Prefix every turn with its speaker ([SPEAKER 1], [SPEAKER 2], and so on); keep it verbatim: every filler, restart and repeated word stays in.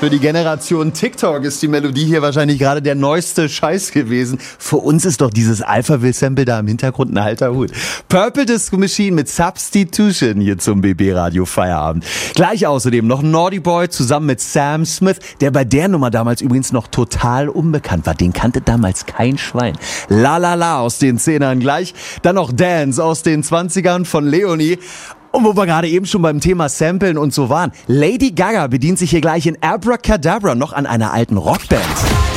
[SPEAKER 1] Für die Generation TikTok ist die Melodie hier wahrscheinlich gerade der neueste Scheiß gewesen. Für uns ist doch dieses Alphaville-Sample da im Hintergrund ein alter Hut. Purple Disco Machine mit Substitution hier zum B B-Radio Feierabend. Gleich außerdem noch Naughty Boy zusammen mit Sam Smith, der bei der Nummer damals übrigens noch total unbekannt war. Den kannte damals kein Schwein. La La La aus den Zehnern gleich. Dann noch Dance aus den Zwanzigern von Leonie. Und wo wir gerade eben schon beim Thema Samplen und so waren, Lady Gaga bedient sich hier gleich in Abracadabra noch an einer alten Rockband.